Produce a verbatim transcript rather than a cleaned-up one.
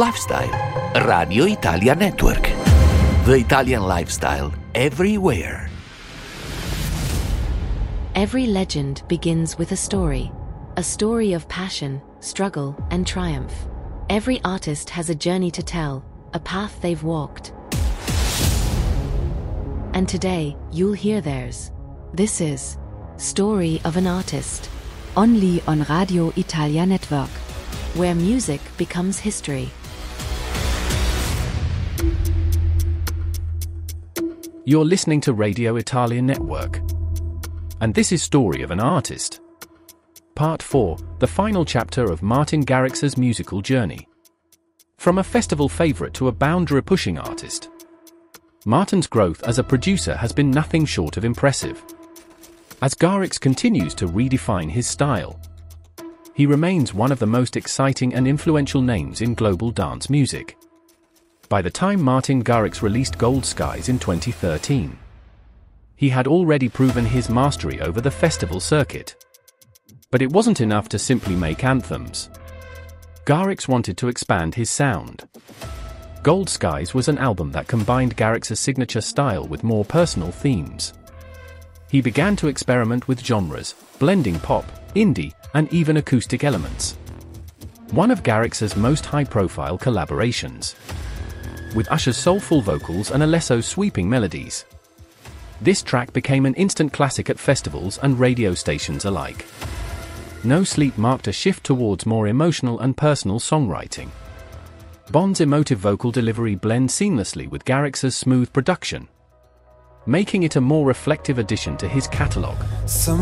Lifestyle, Radio Italia Network. The Italian lifestyle everywhere. Every legend begins with a story. A story of passion, struggle, and triumph. Every artist has a journey to tell, a path they've walked. And today, you'll hear theirs. This is Story of an Artist. Only on Radio Italia Network. Where music becomes history. You're listening to Radio Italia Network. And this is Story of an Artist. Part four, the final chapter of Martin Garrix's musical journey. From a festival favorite to a boundary-pushing artist, Martin's growth as a producer has been nothing short of impressive. As Garrix continues to redefine his style, he remains one of the most exciting and influential names in global dance music. By the time Martin Garrix released Gold Skies in twenty thirteen, he had already proven his mastery over the festival circuit. But it wasn't enough to simply make anthems. Garrix wanted to expand his sound. Gold Skies was an album that combined Garrix's signature style with more personal themes. He began to experiment with genres, blending pop, indie, and even acoustic elements. One of Garrix's most high-profile collaborations, with Usher's soulful vocals and Alesso's sweeping melodies. This track became an instant classic at festivals and radio stations alike. No Sleep marked a shift towards more emotional and personal songwriting. Bond's emotive vocal delivery blends seamlessly with Garrix's smooth production, making it a more reflective addition to his catalog. Some